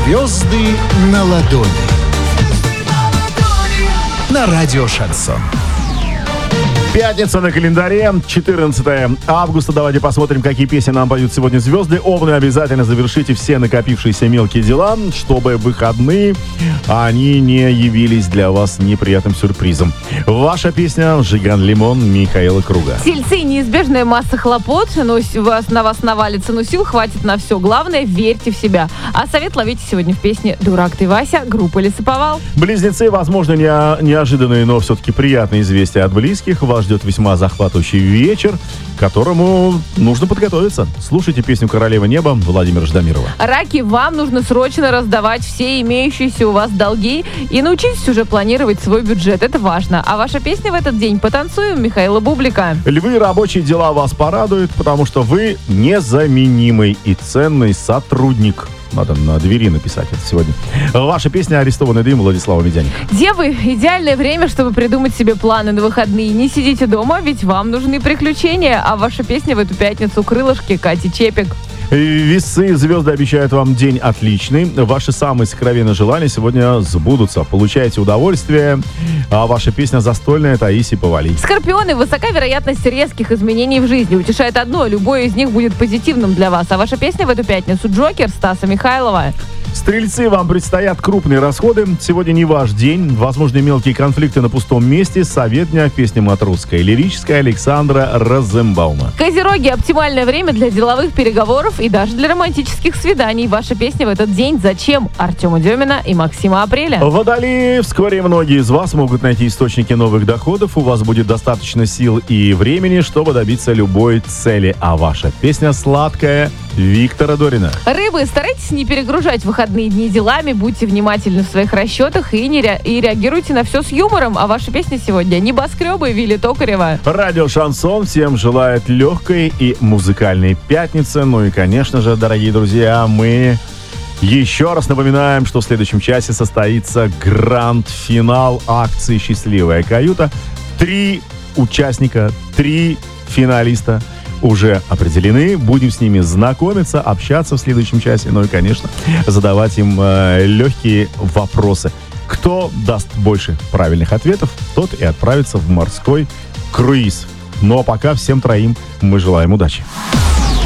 Звезды на ладони. На радио «Шансон». Пятница на календаре, 14 августа. Давайте посмотрим, какие песни нам поют сегодня звезды. Овны, обязательно завершите все накопившиеся мелкие дела, чтобы в выходные они не явились для вас неприятным сюрпризом. Ваша песня «Жиган Лимон» Михаила Круга. Тельцы, неизбежная масса хлопот, но на вас навалится, но сил хватит на все. Главное, верьте в себя. А совет ловите сегодня в песне «Дурак ты, Вася» группы «Лесоповал». Близнецы, возможно, неожиданные, но все-таки приятные известия от близких. Вас ждет весьма захватывающий вечер, к которому нужно подготовиться. Слушайте песню «Королева неба» Владимира Ждамирова. Раки, вам нужно срочно раздавать все имеющиеся у вас долги и научитесь уже планировать свой бюджет. Это важно. А ваша песня в этот день «Потанцуем» Михаила Бублика. Львы, рабочие дела вас порадуют, потому что вы незаменимый и ценный сотрудник. Надо на двери написать это сегодня. Ваша песня «Арестованный дым» Владислава Медяника. Девы, идеальное время, чтобы придумать себе планы на выходные. Не сидите дома, ведь вам нужны приключения. А ваша песня в эту пятницу «Крылышки» Кати Чепик. Весы, звезды обещают вам день отличный. Ваши самые сокровенные желания сегодня сбудутся. Получайте удовольствие. А ваша песня «Застольная» Таисии Повалий. Скорпионы, высока вероятность резких изменений в жизни. Утешает одно, любое из них будет позитивным для вас. А ваша песня в эту пятницу «Джокер» Стаса Михайлова. Стрельцы, вам предстоят крупные расходы. Сегодня не ваш день. Возможны мелкие конфликты на пустом месте. Совет дня в песне «Матросская» лирическая Александра Розенбаума. Козероги, оптимальное время для деловых переговоров и даже для романтических свиданий. Ваша песня в этот день «Зачем» Артема Демина и Максима Апреля. Водолеи, вскоре многие из вас могут найти источники новых доходов. У вас будет достаточно сил и времени, чтобы добиться любой цели. А ваша песня «Сладкая» Виктора Дорина. Рыбы, старайтесь не перегружать выходные дни делами, будьте внимательны в своих расчетах и реагируйте на все с юмором. А ваша песня сегодня «Небоскребы» Вилли Токарева. Радио «Шансон» всем желает легкой и музыкальной пятницы. Ну и, конечно же, дорогие друзья, мы еще раз напоминаем, что в следующем часе состоится гранд-финал акции «Счастливая каюта». 3 участника, 3 финалиста уже определены. Будем с ними знакомиться, общаться в следующем часе. Ну и, конечно, задавать им легкие вопросы. Кто даст больше правильных ответов, тот и отправится в морской круиз. Но пока всем троим мы желаем удачи.